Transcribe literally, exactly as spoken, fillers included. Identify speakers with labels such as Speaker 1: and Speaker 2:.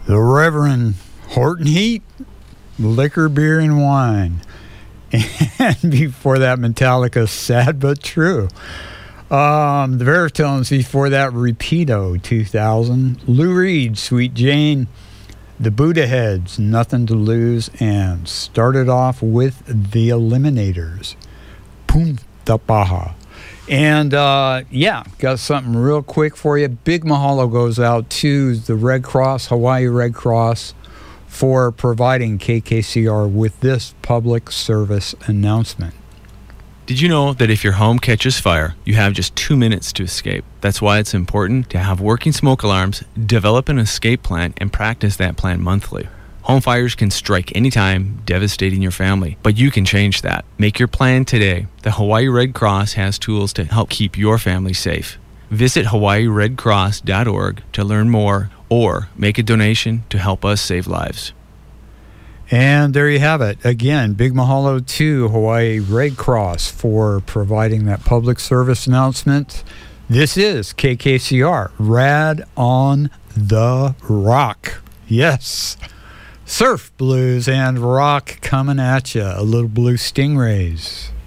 Speaker 1: the Reverend Horton Heat, Liquor, Beer, and Wine. And before that, Metallica, Sad But True. Um, the Veritones, before that, Repeato, two thousand. Lou Reed, Sweet Jane. The Buddha Heads, Nothing to Lose. And started off with the Eliminators, Punta Baja. And, uh, yeah, got something real quick for you. Big mahalo goes out to the Red Cross, Hawaii Red Cross, for providing K K C R with this public service announcement.
Speaker 2: Did you know that if your home catches fire, you have just two minutes to escape? That's why it's important to have working smoke alarms, develop an escape plan, and practice that plan monthly. Home fires can strike anytime, devastating your family, but you can change that. Make your plan today. The Hawaii Red Cross has tools to help keep your family safe. Visit hawaii red cross dot org to learn more or make a donation to help us save lives.
Speaker 1: And there you have it. Again, big mahalo to Hawaii Red Cross for providing that public service announcement. This is K K C R, Rad on the Rock. Yes. Surf, blues, and rock coming at you. A little Blue Stingrays.